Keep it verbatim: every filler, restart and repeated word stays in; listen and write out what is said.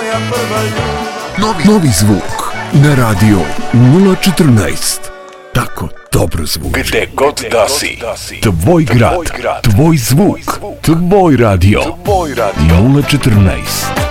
Novi, novi zvuk na radio nula četrnaest. Tako dobro zvuči. Gde god da si. Tvoj grad, tvoj zvuk, tvoj radio nula četrnaest.